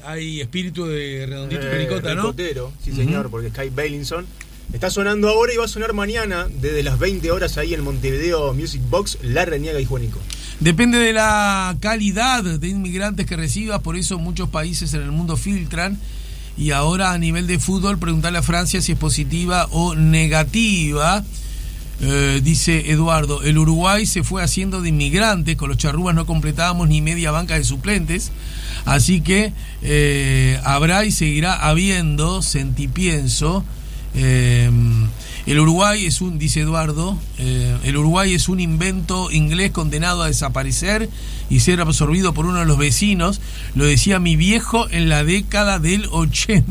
hay espíritu de Redondito y Pericota, ¿no? Ricotero, sí señor, porque Sky Bailinson está sonando ahora y va a sonar mañana desde las 20 horas ahí en Montevideo Music Box, Larrañaga y Juanico. Depende de la calidad de inmigrantes que recibas, por eso muchos países en el mundo filtran. Y ahora a nivel de fútbol, preguntarle a Francia si es positiva o negativa. Dice Eduardo, el Uruguay se fue haciendo de inmigrantes, con los charrúas no completábamos ni media banca de suplentes, así que habrá y seguirá habiendo, sentipienso. El Uruguay es un, dice Eduardo, el Uruguay es un invento inglés condenado a desaparecer y ser absorbido por uno de los vecinos, lo decía mi viejo en la década del 80.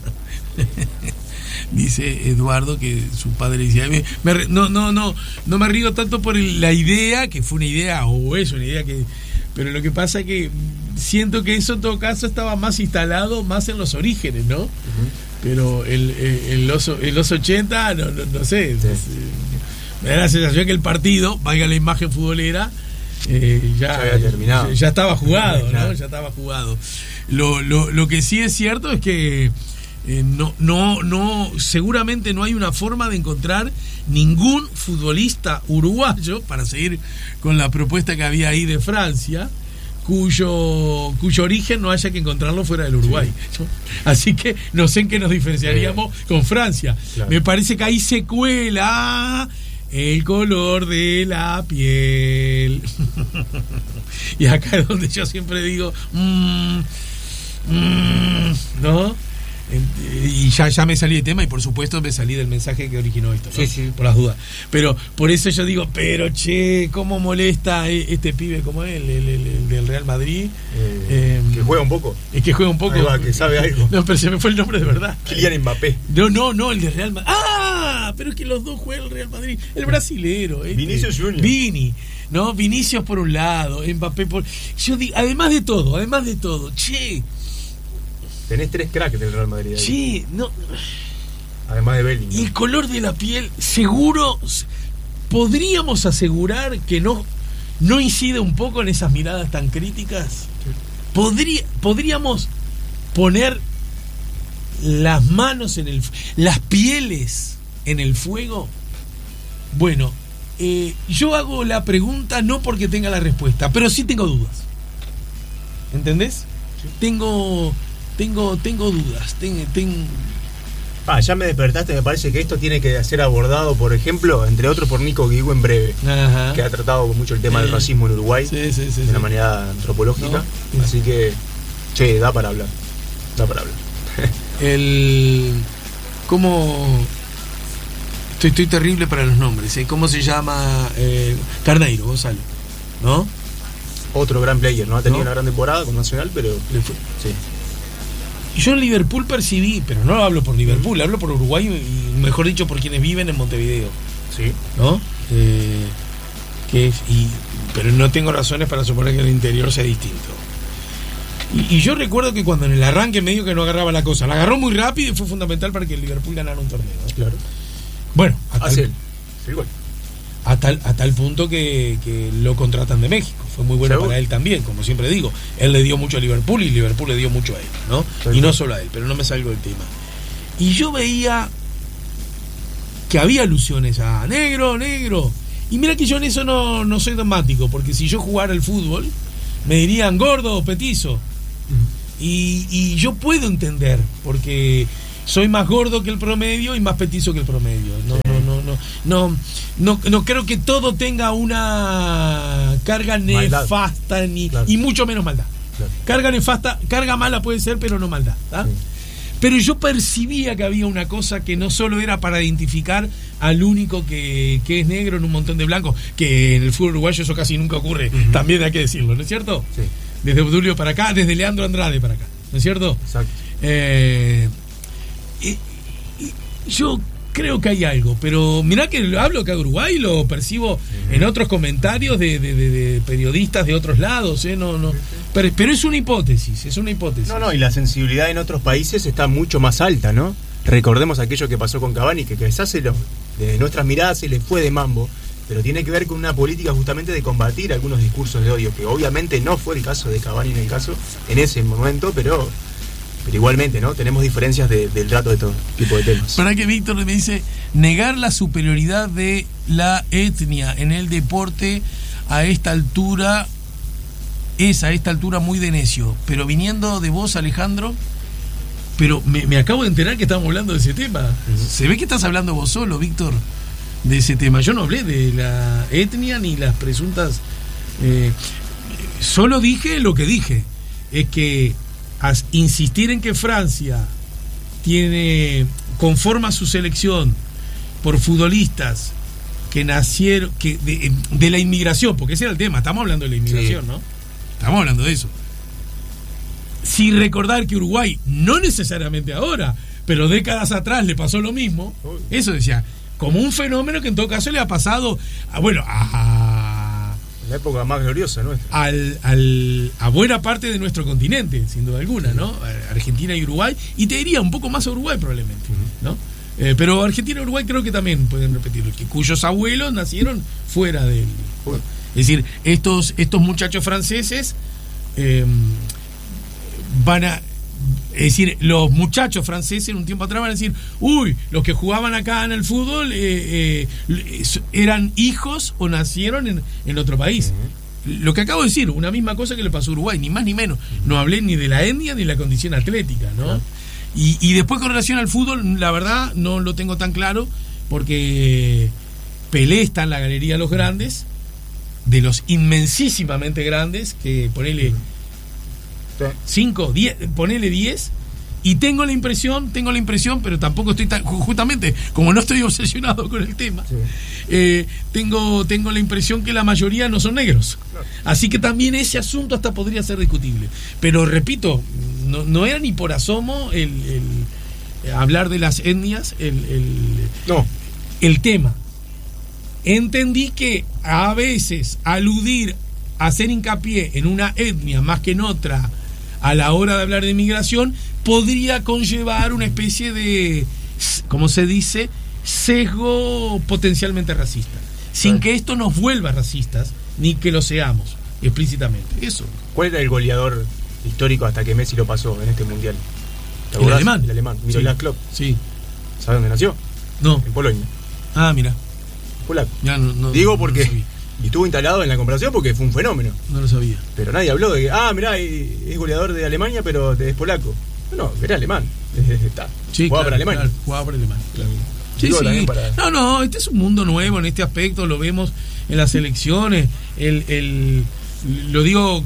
Dice Eduardo que su padre decía, no me río tanto por la idea, que fue una idea o es una idea que, pero lo que pasa es que siento que eso en todo caso estaba más instalado más en los orígenes, ¿no? Uh-huh. Pero en los 80 no sé, sí. Me da la sensación que el partido, valga la imagen futbolera, ya había terminado, ya estaba jugado, claro. ¿No? Ya estaba jugado. Lo que sí es cierto es que seguramente no hay una forma de encontrar ningún futbolista uruguayo, para seguir con la propuesta que había ahí de Francia, cuyo origen no haya que encontrarlo fuera del Uruguay, ¿no? Así que no sé en qué nos diferenciaríamos con Francia. Claro. Me parece que ahí se cuela el color de la piel. Y acá es donde yo siempre digo ¿no? Y ya me salí de tema y por supuesto me salí del mensaje que originó esto, ¿no? Sí. Por las dudas. Pero por eso yo digo, pero che, cómo molesta este pibe como él, el del Real Madrid. Que juega un poco. Es que juega un poco. Va, que sabe algo. No, pero se me fue el nombre de verdad. Kylian Mbappé. No, el de Real Madrid. ¡Ah! Pero es que los dos juegan el Real Madrid. El brasilero. Vinicius Junior. Vini. ¿No? Vinicius por un lado, Mbappé por... Yo digo, además de todo, che... Tenés 3 cracks del Real Madrid ahí. Sí, no. Además de Bellingham. Y el color de la piel, seguro, podríamos asegurar que no incide un poco en esas miradas tan críticas. Podríamos poner las manos las pieles en el fuego. Bueno, yo hago la pregunta no porque tenga la respuesta, pero sí tengo dudas. ¿Entendés? Sí. Tengo dudas. Ya me despertaste. Me parece que esto tiene que ser abordado, por ejemplo, entre otros, por Nico Guigú en breve. Ajá. Que ha tratado mucho el tema del racismo en Uruguay de una manera antropológica. ¿No? Así que, da para hablar. ¿Cómo? Estoy terrible para los nombres. ¿Cómo se llama? Carneiro, Gonzalo, ¿no? Otro gran player, ¿no? Ha tenido una gran temporada con Nacional, pero le fue. Sí. Yo en Liverpool percibí, pero no hablo por Liverpool, hablo por Uruguay y mejor dicho por quienes viven en Montevideo. Sí. ¿No? Pero no tengo razones para suponer que en el interior sea distinto. Y yo recuerdo que cuando en el arranque medio que no agarraba la cosa, la agarró muy rápido y fue fundamental para que el Liverpool ganara un torneo, ¿no? Claro. Bueno, a tal punto que lo contratan de México. Fue muy bueno para él también, como siempre digo. Él le dio mucho a Liverpool y Liverpool le dio mucho a él, ¿no? Y no solo a él, pero no me salgo del tema. Y yo veía que había alusiones a negro. Y mira que yo en eso no soy dogmático, porque si yo jugara al fútbol, me dirían gordo o petizo. Y yo puedo entender, porque soy más gordo que el promedio y más petizo que el promedio. No creo que todo tenga una carga nefasta y mucho menos maldad. Claro. Carga nefasta, carga mala puede ser, pero no maldad, ¿tá? Sí. Pero yo percibía que había una cosa que no solo era para identificar al único que es negro en un montón de blancos, que en el fútbol uruguayo eso casi nunca ocurre, también hay que decirlo, ¿no es cierto? Sí. Desde Obdulio para acá, desde Leandro Andrade para acá, ¿no es cierto? Exacto. Yo creo que hay algo, pero mirá que hablo acá de Uruguay, lo percibo en otros comentarios de periodistas de otros lados, pero es una hipótesis, No, y la sensibilidad en otros países está mucho más alta, ¿no? Recordemos aquello que pasó con Cavani, que quizás de nuestras miradas se le fue de mambo, pero tiene que ver con una política justamente de combatir algunos discursos de odio, que obviamente no fue el caso de Cavani en ese momento, pero Pero igualmente, ¿no? Tenemos diferencias del trato de todo tipo de temas. Para que Víctor me dice, negar la superioridad de la etnia en el deporte a esta altura muy de necio. Pero viniendo de vos, Alejandro, pero me acabo de enterar que estamos hablando de ese tema. Uh-huh. Se ve que estás hablando vos solo, Víctor, de ese tema. Yo no hablé de la etnia ni las presuntas... solo dije lo que dije. Es que insistir en que Francia conforma su selección por futbolistas que nacieron de la inmigración, porque ese era el tema, estamos hablando de la inmigración, sí. ¿No? Estamos hablando de eso. Sin recordar que Uruguay, no necesariamente ahora, pero décadas atrás le pasó lo mismo. Eso decía, como un fenómeno que en todo caso le ha pasado a la época más gloriosa nuestra. A buena parte de nuestro continente, sin duda alguna, ¿no? Argentina y Uruguay, y te diría un poco más a Uruguay probablemente, ¿no? Pero Argentina y Uruguay creo que tamén pueden repetirlo, cuyos abuelos nacieron fuera del... Es decir, estos muchachos franceses van a... Es decir, los muchachos franceses en un tiempo atrás van a decir, uy, los que jugaban acá en el fútbol eran hijos o nacieron en otro país. Lo que acabo de decir, una misma cosa que le pasó a Uruguay, ni más ni menos. No hablé ni de la etnia ni de la condición atlética, ¿no? Y después con relación al fútbol, la verdad no lo tengo tan claro, porque Pelé está en la galería de los grandes, de los inmensísimamente grandes, que ponele 5, 10, ponele 10, y tengo la impresión, pero tampoco estoy tan, justamente, como no estoy obsesionado con el tema, sí. Tengo la impresión que la mayoría no son negros. Claro. Así que también ese asunto hasta podría ser discutible. Pero repito, no era ni por asomo el hablar de las etnias el tema. Entendí que a veces aludir, hacer hincapié en una etnia más que en otra a la hora de hablar de migración podría conllevar una especie de, como se dice, sesgo potencialmente racista, sin que esto nos vuelva racistas ni que lo seamos explícitamente. Eso. ¿Cuál era el goleador histórico hasta que Messi lo pasó en este mundial? El alemán. El alemán, Miroslav Klop. Sí. ¿Sabes dónde nació? No. En Polonia. Ah, mira. Polaco. Ya no, digo porque y estuvo instalado en la comparación porque fue un fenómeno. No lo sabía. Pero nadie habló de que, mirá, es goleador de Alemania, pero es polaco. No, era alemán. Sí, jugaba para Alemania. Claro, jugaba para Alemania. Claro. Sí. Para... No, este es un mundo nuevo en este aspecto, lo vemos en las elecciones. Lo digo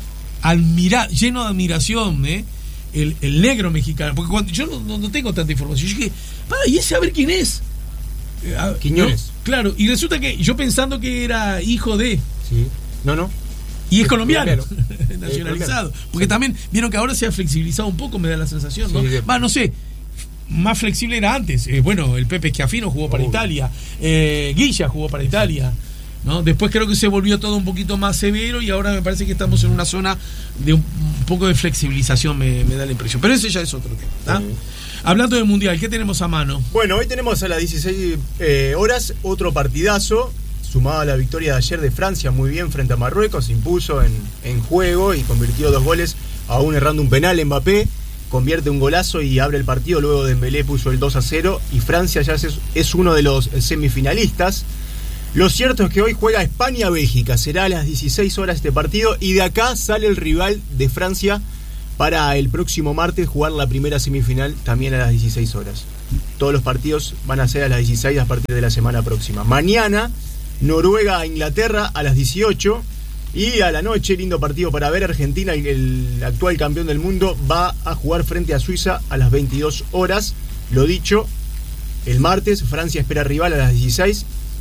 lleno de admiración, el negro mexicano. Porque cuando yo no tengo tanta información, yo dije, ¿y ese a ver quién es? Quiñones. No, claro, y resulta que yo pensando que era hijo de... Sí. No. Y es colombiano. Nacionalizado. Porque también vieron que ahora se ha flexibilizado un poco, me da la sensación, ¿no? Sí. No sé, más flexible era antes. El Pepe Schiaffino jugó para Italia, Guilla jugó para Italia, ¿no? Después creo que se volvió todo un poquito más severo y ahora me parece que estamos en una zona de un poco de flexibilización, me da la impresión. Pero ese ya es otro tema, ¿tá? Hablando del Mundial, ¿qué tenemos a mano? Bueno, hoy tenemos a las 16 horas otro partidazo, sumado a la victoria de ayer de Francia, muy bien frente a Marruecos, se impuso en juego y convirtió 2 goles, aún errando un penal. Mbappé convierte un golazo y abre el partido, luego Dembélé puso el 2-0 y Francia ya es uno de los semifinalistas. Lo cierto es que hoy juega España-Bélgica, será a las 16 horas este partido y de acá sale el rival de Francia para el próximo martes jugar la primera semifinal también a las 16 horas. Todos los partidos van a ser a las 16 a partir de la semana próxima. Mañana, Noruega-Inglaterra a las 18 y a la noche, lindo partido para ver, Argentina, el actual campeón del mundo, va a jugar frente a Suiza a las 22 horas. Lo dicho, el martes Francia espera rival a las 16,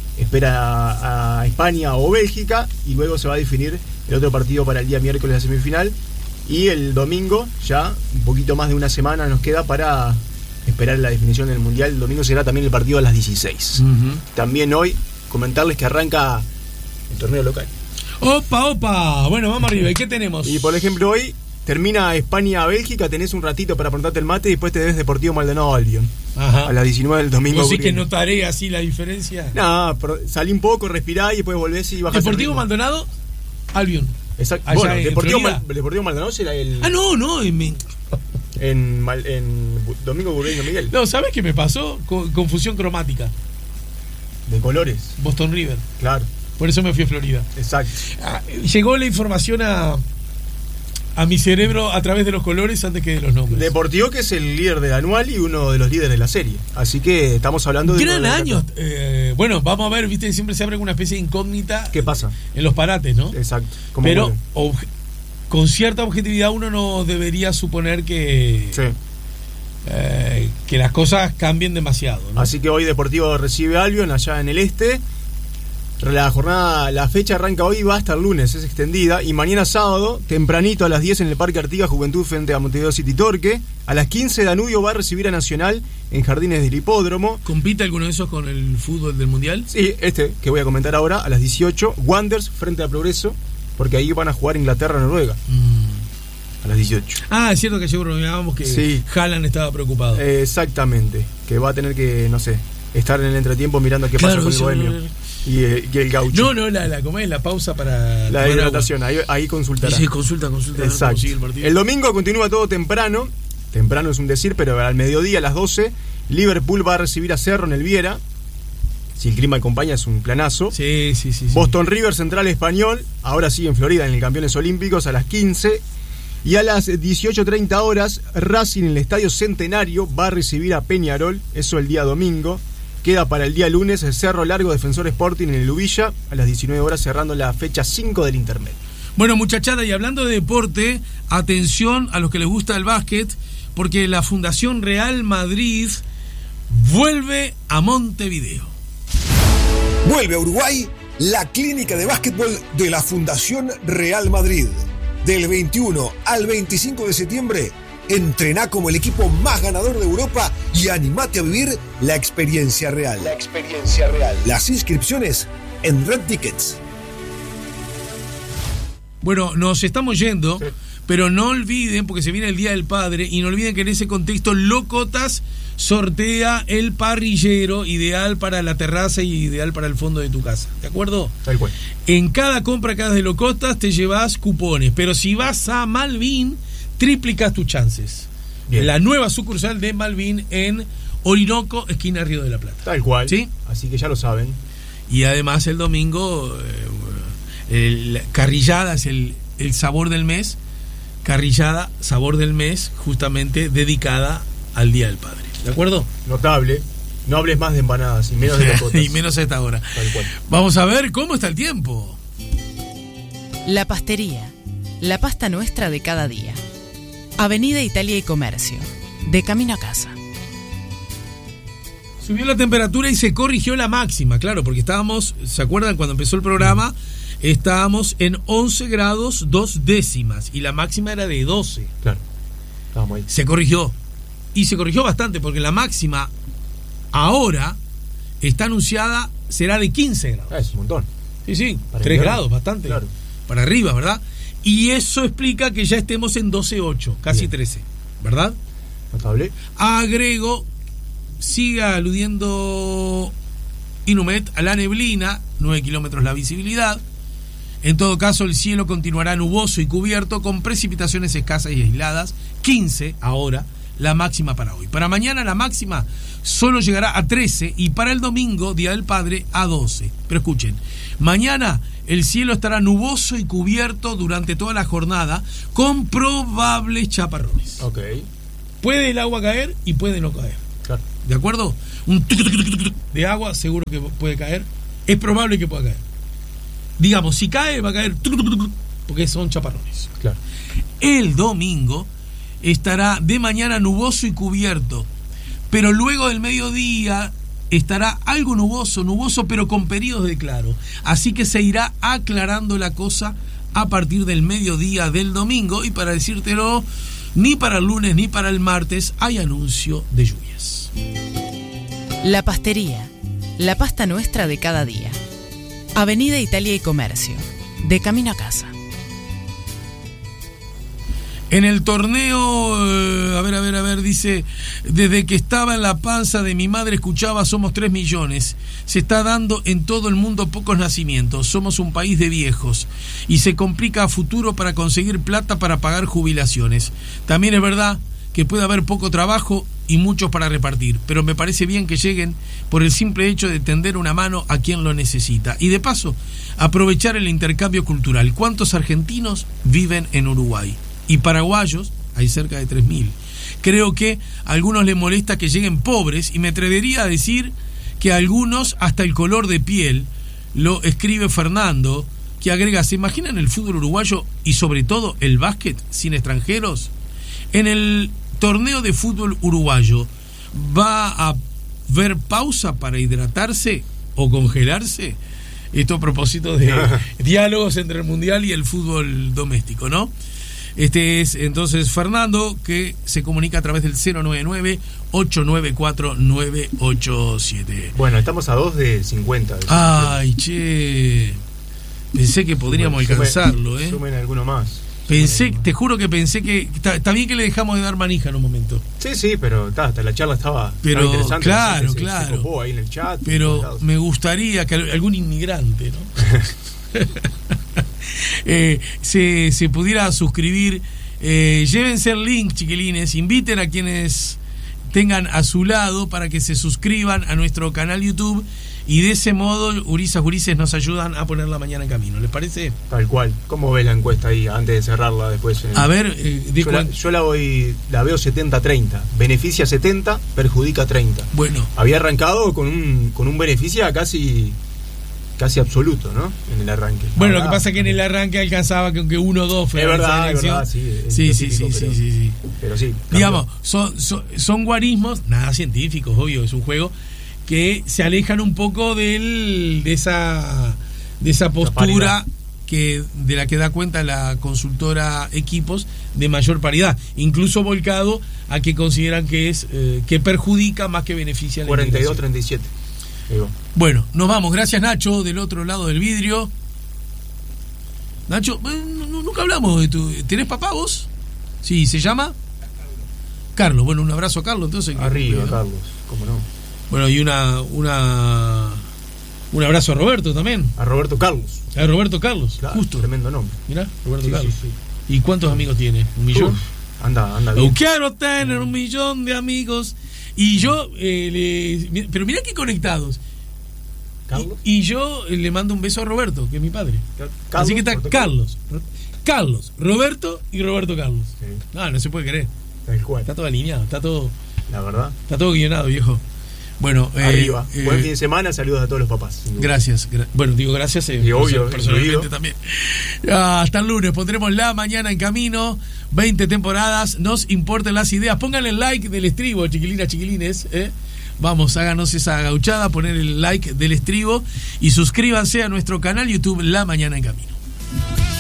espera a España o Bélgica y luego se va a definir el otro partido para el día miércoles, la semifinal. Y el domingo, ya un poquito más de una semana nos queda para esperar la definición del Mundial. El domingo será también el partido a las 16. También hoy, comentarles que arranca el torneo local. ¡Opa! Bueno, vamos arriba. ¿Y qué tenemos? Y por ejemplo, hoy termina España-Bélgica, tenés un ratito para apuntarte el mate y después tenés Deportivo Maldonado-Albion. A las 19 del domingo. ¿Vos sí que notaré así la diferencia? No, salí un poco, respirá y después volvés y bajás. Deportivo Maldonado-Albion. Exacto. Bueno, Deportivo Maldonado será el... No. En Domingo Burgueño Miguel. No, ¿sabes qué me pasó? Confusión cromática. De colores. Boston River. Claro. Por eso me fui a Florida. Exacto. Llegó la información a mi cerebro a través de los colores antes que de los nombres. Deportivo, que es el líder del anual y uno de los líderes de la serie. Así que estamos hablando de... Gran año. Bueno, vamos a ver, viste, siempre se abre una especie de incógnita. ¿Qué pasa? En los parates, ¿no? Exacto. Pero con cierta objetividad uno no debería suponer que... Sí. Que las cosas cambien demasiado, ¿no? Así que hoy Deportivo recibe a Albion allá en el este. La fecha arranca hoy, va hasta el lunes, es extendida. Y mañana sábado, tempranito a las 10 en el Parque Artigas, Juventud frente a Montevideo City Torque. A las 15 Danubio va a recibir a Nacional en Jardines del Hipódromo. ¿Compite alguno de esos con el fútbol del Mundial? Sí, que voy a comentar ahora, a las 18. Wanderers frente a Progreso, porque ahí van a jugar Inglaterra-Noruega. A las 18. Ah, es cierto que ayer bromeábamos que sí. Haaland estaba preocupado. Exactamente, que va a tener que, no sé, estar en el entretiempo mirando qué pasa con el Bohemio. Y el Gaucho. No, ¿cómo es la pausa para la hidratación? Ahí consultará. Sí, consulta. Exacto. El domingo continúa todo temprano. Temprano es un decir, pero al mediodía, a las 12, Liverpool va a recibir a Cerro en el Viera. Si el clima acompaña, es un planazo. Sí. Boston River, Central Español. Ahora sí, en Florida, en el Campeones Olímpicos, a las 15. Y a las 18:30 horas, Racing en el Estadio Centenario va a recibir a Peñarol. Eso el día domingo. Queda para el día lunes el Cerro Largo, Defensor Sporting en el Ubilla, a las 19 horas, cerrando la fecha 5 del intermedio. Bueno, muchachada, y hablando de deporte, atención a los que les gusta el básquet, porque la Fundación Real Madrid vuelve a Montevideo. Vuelve a Uruguay la clínica de básquetbol de la Fundación Real Madrid. Del 21 al 25 de septiembre, entrená como el equipo más ganador de Europa y animate a vivir la experiencia real. Las inscripciones en Red Tickets. Bueno, nos estamos yendo, sí. Pero no olviden, porque se viene el Día del Padre, y no olviden que en ese contexto Locotas sortea el parrillero ideal para la terraza y ideal para el fondo de tu casa. ¿De acuerdo? Tal cual. En cada compra que hagas de Locotas te llevas cupones, pero si vas a Malvin, triplicas tus chances. Bien. La nueva sucursal de Malvin en Orinoco, esquina Río de la Plata. Tal cual. ¿Sí? Así que ya lo saben. Y además el domingo, carrillada es el sabor del mes. Carrillada, sabor del mes, justamente dedicada al Día del Padre. ¿De acuerdo? Notable. No hables más de empanadas y menos de Locotas. Y menos a esta hora. Tal cual. Vamos a ver cómo está el tiempo. La Pastería. La pasta nuestra de cada día. Avenida Italia y Comercio. De camino a casa. Subió la temperatura y se corrigió la máxima, claro, porque estábamos, ¿se acuerdan cuando empezó el programa? Estábamos en 11 grados 2 décimas y la máxima era de 12. Claro, estábamos ahí. Se corrigió. Y se corrigió bastante porque la máxima ahora está anunciada, será de 15 grados. Es un montón. Sí, 3 grados, bastante. Claro. Para arriba, ¿verdad? Y eso explica que ya estemos en 12.8, casi bien. 13, ¿verdad? Notable. Agrego, sigue aludiendo Inumet a la neblina, 9 kilómetros la visibilidad. En todo caso, el cielo continuará nuboso y cubierto con precipitaciones escasas y aisladas. 15 ahora, la máxima para hoy. Para mañana la máxima solo llegará a 13 y para el domingo, Día del Padre, a 12. Pero escuchen, mañana el cielo estará nuboso y cubierto durante toda la jornada con probables chaparrones. Ok. Puede el agua caer y puede no caer. Claro. ¿De acuerdo? Un de agua seguro que puede caer. Es probable que pueda caer. Digamos, si cae, va a caer porque son chaparrones. Claro. El domingo estará de mañana nuboso y cubierto, pero luego del mediodía estará algo nuboso, pero con periodos de claro. Así que se irá aclarando la cosa a partir del mediodía del domingo. Y para decírtelo, ni para el lunes ni para el martes hay anuncio de lluvias. La Pastería. La pasta nuestra de cada día. Avenida Italia y Comercio. De camino a casa. En el torneo, a ver, dice, desde que estaba en la panza de mi madre escuchaba somos 3 millones. Se está dando en todo el mundo pocos nacimientos. Somos un país de viejos y se complica a futuro para conseguir plata para pagar jubilaciones. También es verdad que puede haber poco trabajo y muchos para repartir, pero me parece bien que lleguen por el simple hecho de tender una mano a quien lo necesita. Y de paso, aprovechar el intercambio cultural. ¿Cuántos argentinos viven en Uruguay? Y paraguayos, hay cerca de 3.000. Creo que a algunos les molesta que lleguen pobres, y me atrevería a decir que a algunos hasta el color de piel. Lo escribe Fernando, que agrega: ¿se imaginan el fútbol uruguayo y sobre todo el básquet sin extranjeros? En el torneo de fútbol uruguayo, ¿va a haber pausa para hidratarse o congelarse? Esto a propósito de diálogos entre el mundial y el fútbol doméstico, ¿no? Este es entonces Fernando, que se comunica a través del 099-894-987. Bueno, estamos a 2 de 50. Ay, che. Pensé que podríamos alcanzarlo, Sumen alguno más. Te juro que pensé que está bien que le dejamos de dar manija en un momento. Sí, pero hasta la charla estaba interesante. Claro, se copó ahí en el chat. Pero me gustaría que algún inmigrante, ¿no? se pudiera suscribir. Llévense el link, chiquilines, inviten a quienes tengan a su lado para que se suscriban a nuestro canal YouTube, y de ese modo Urizas Gurises nos ayudan a poner la mañana en camino. ¿Les parece? Tal cual. ¿Cómo ves la encuesta ahí antes de cerrarla después? A ver, yo la veo 70-30. Beneficia 70, perjudica 30. Bueno, había arrancado con un beneficio casi absoluto, ¿no? En el arranque. Bueno, lo que pasa es que en el arranque alcanzaba que 1 o 2 fue es verdad, sí. Sí. Pero sí. Digamos, son guarismos, nada científicos, obvio, es un juego que se alejan un poco de esa postura de la que da cuenta la consultora Equipos, de mayor paridad, incluso volcado a que consideran que es que perjudica más que beneficia a la 42-37. Bueno, nos vamos. Gracias, Nacho, del otro lado del vidrio. Nacho, nunca hablamos de tu... ¿Tenés papá vos? Sí, ¿se llama? Carlos. Bueno, un abrazo a Carlos, entonces. Arriba, Carlos, cómo no. Bueno, y un abrazo a Roberto también. A Roberto Carlos. Claro, justo. Tremendo nombre. Mirá, Roberto Carlos. Sí. ¿Y cuántos amigos tiene? ¿1 millón? Anda bien. Yo quiero tener 1 millón de amigos. Y yo, pero mirá qué conectados. ¿Carlos? Y yo le mando un beso a Roberto, que es mi padre. Así que está Carlos, Roberto y Roberto Carlos. Sí. No se puede creer. Está todo alineado, está todo. La verdad. Está todo guionado, viejo. Bueno, arriba. Buen fin de semana, saludos a todos los papás. Gracias. Bueno, digo gracias. Y obvio, personalmente también. Hasta el lunes, pondremos la mañana en camino. 20 temporadas, nos importan las ideas. Pónganle el like del estribo, chiquilinas, chiquilines. Vamos, háganos esa gauchada, poner el like del estribo y suscríbanse a nuestro canal YouTube La Mañana en Camino.